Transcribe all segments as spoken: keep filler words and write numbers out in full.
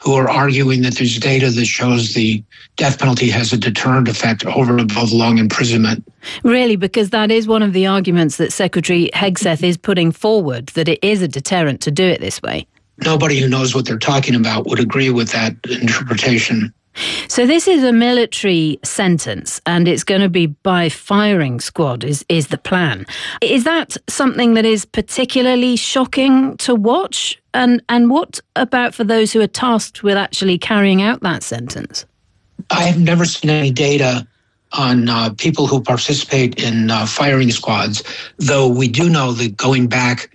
who are arguing that there's data that shows the death penalty has a deterrent effect over and above long imprisonment. Really, because that is one of the arguments that Secretary Hegseth is putting forward, that it is a deterrent to do it this way. Nobody who knows what they're talking about would agree with that interpretation. So this is a military sentence, and it's going to be by firing squad is, is the plan. Is that something that is particularly shocking to watch? And, and what about for those who are tasked with actually carrying out that sentence? I have never seen any data on uh, people who participate in uh, firing squads, though we do know that going back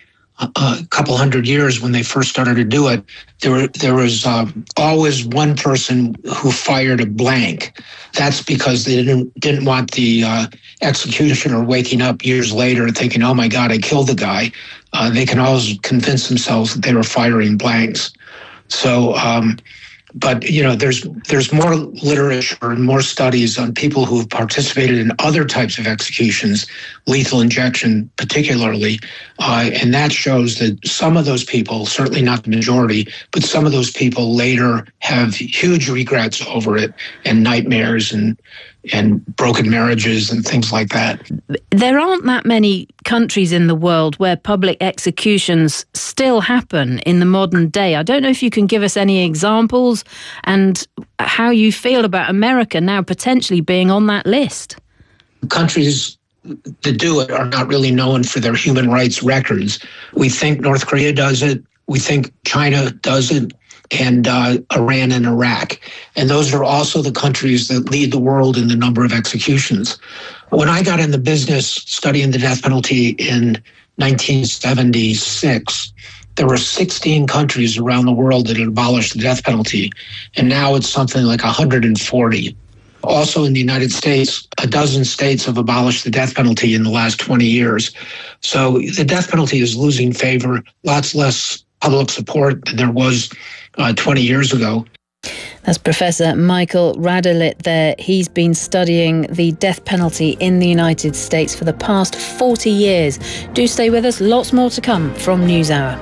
a couple hundred years when they first started to do it, there were, there was uh, always one person who fired a blank. That's because they didn't didn't want the uh, executioner waking up years later thinking, oh my God, I killed the guy. Uh, they can always convince themselves that they were firing blanks. So, um, but, you know, there's there's more literature and more studies on people who have participated in other types of executions, lethal injection particularly, uh, and that shows that some of those people, certainly not the majority, but some of those people later have huge regrets over it and nightmares and and broken marriages and things like that. There aren't that many countries in the world where public executions still happen in the modern day. I don't know if you can give us any examples and how you feel about America now potentially being on that list. Countries that do it are not really known for their human rights records. We think North Korea does it. We think China does it. And uh, Iran and Iraq. And those are also the countries that lead the world in the number of executions. When I got in the business studying the death penalty in nineteen seventy-six, there were sixteen countries around the world that had abolished the death penalty. And now it's something like one hundred forty. Also in the United States, a dozen states have abolished the death penalty in the last twenty years. So the death penalty is losing favor, lots less public support than there was Uh, twenty years ago. That's Professor Michael Radelet there. He's been studying the death penalty in the United States for the past forty years. Do stay with us. Lots more to come from NewsHour.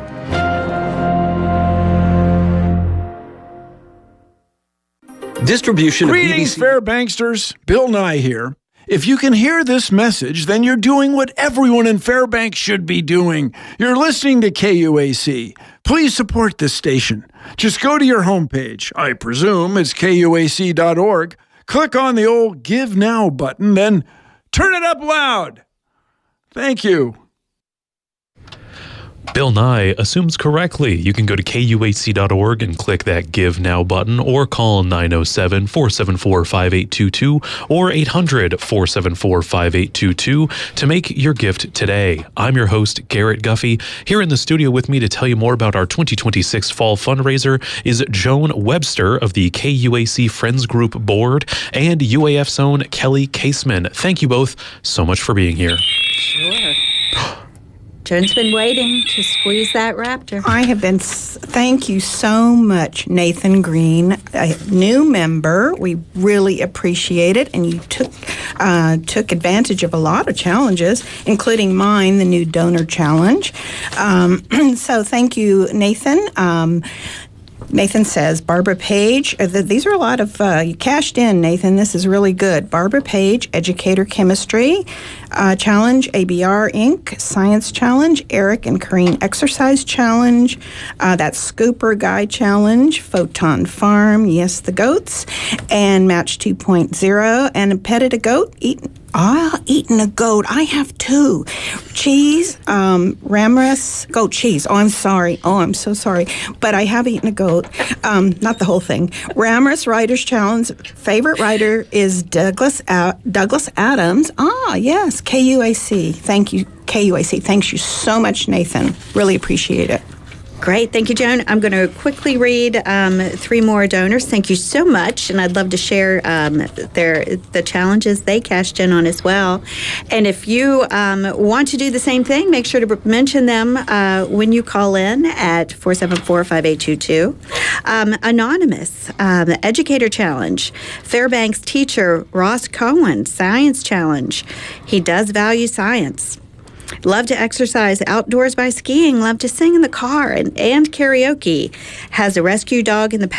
Distribution of Greetings, B B C Fairbanksters. Bill Nye here. If you can hear this message, then you're doing what everyone in Fairbanks should be doing. You're listening to K U A C. Please support this station. Just go to your homepage. I presume it's K U A C dot org. Click on the old Give Now button, then turn it up loud. Thank you. Bill Nye assumes correctly. You can go to K U A C dot org and click that Give Now button, or call nine oh seven, four seven four, five eight two two or eight hundred, four seven four, five eight two two to make your gift today. I'm your host, Garrett Guffey. Here in the studio with me to tell you more about our twenty twenty-six fall fundraiser is Joan Webster of the K U A C Friends Group Board and U A F's own Kelly Caseman. Thank you both so much for being here. Sure. Joan's been waiting to squeeze that raptor. I have been, thank you so much, Nathan Green, a new member. We really appreciate it. And you took uh, took advantage of a lot of challenges, including mine, the new donor challenge. Um, so thank you, Nathan. Um, Nathan says, Barbara Page, uh, th- these are a lot of, uh, you cashed in, Nathan, this is really good. Barbara Page, Educator Chemistry uh, Challenge, A B R Incorporated, Science Challenge, Eric and Corrine Exercise Challenge, uh, that Scooper Guy Challenge, Photon Farm, Yes the Goats, and Match two point oh, and Petted a Goat, Eaten. Ah, eaten a goat. I have two. Cheese, um, Ramrus, goat cheese. Oh, I'm sorry. Oh, I'm so sorry. But I have eaten a goat. Um, not the whole thing. Ramrus Writers Challenge. Favorite writer is Douglas A- Douglas Adams. Ah, yes. K U A C. Thank you, K U A C. Thanks you so much, Nathan. Really appreciate it. Great. Thank you, Joan. I'm going to quickly read um, three more donors. Thank you so much. And I'd love to share um, their the challenges they cashed in on as well. And if you um, want to do the same thing, make sure to mention them uh, when you call in at four seven four, five eight two two. Um, Anonymous, um, Educator Challenge. Fairbanks teacher Ross Cohen, Science Challenge. He does value science. Love to exercise outdoors by skiing. Love to sing in the car and, and karaoke. Has a rescue dog in the